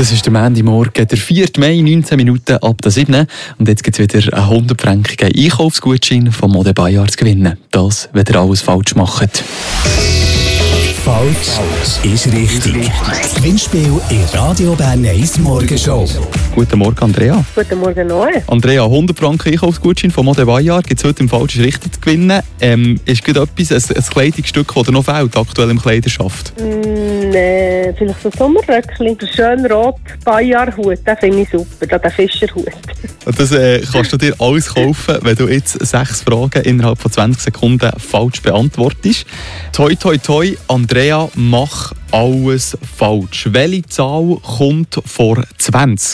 Das ist der Montagmorgen, der 4. Mai, 19 Minuten ab der 7. Und jetzt gibt es wieder einen 100-frankigen Einkaufsgutschein vom Mode Bayard zu gewinnen. Das, wenn ihr alles falsch macht. Falsch ist richtig. Das Gewinnspiel in Radio Bern 1 Morgenshow. Guten Morgen, Andrea. Guten Morgen, Noe. Andrea, 100 Franken Einkaufsgutschein vom Mode Bayard gibt es heute im Falsch ist richtig zu gewinnen. Ist gerade etwas, ein Kleidungsstück, das dir noch fehlt, aktuell im Kleiderschaft? Vielleicht so ein Sommerröckchen. Der schön rot Bayard-Hut, den finde ich super, den Fischerhut. Das kannst du dir alles kaufen, wenn du jetzt 6 Fragen innerhalb von 20 Sekunden falsch beantwortest. Toi, toi, toi, Andrea, mach alles falsch. Welche Zahl kommt vor 20?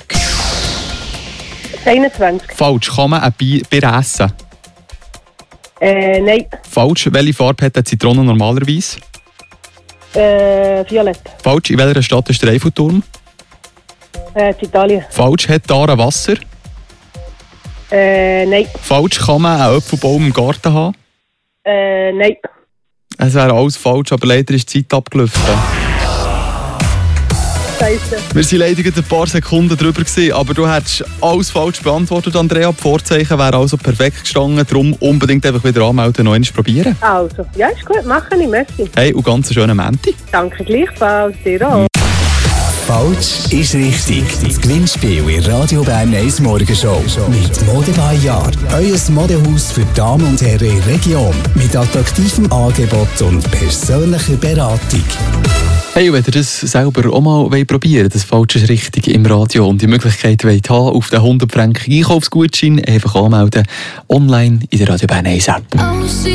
21. Falsch. Kann man ein Bier essen? Nein. Falsch. Welche Farbe hat eine Zitrone normalerweise? Violett. Falsch. In welcher Stadt ist der Eiffelturm? Italien. Falsch. Hat Aare Wasser? Nein. Falsch. Kann man einen Apfelbaum im Garten haben? Nein. Es wäre alles falsch, aber leider ist die Zeit abgelaufen. Scheisse. Wir waren leider gerade ein paar Sekunden drüber gewesen, aber du hättest alles falsch beantwortet, Andrea. Die Vorzeichen wären also perfekt gestanden. Darum unbedingt einfach wieder anmelden und noch einmal probieren. Also, ja, ist gut, mache ich, merci. Hey, und ganz einen schönen Montag. Danke gleichfalls, dir auch. Falsch ist richtig. Das Gewinnspiel in Radio Bern 1 Morgenshow. Mit Mode Bayard. Euer Modehaus für Damen und Herren in der Region. Mit attraktivem Angebot und persönlicher Beratung. Hey, wenn ihr das selber auch mal probieren wollt, das Falsch ist richtig im Radio und die Möglichkeit wollt haben, auf den 100 Franken Einkaufsgutschein einfach anmelden, online in der Radio Bern 1 App.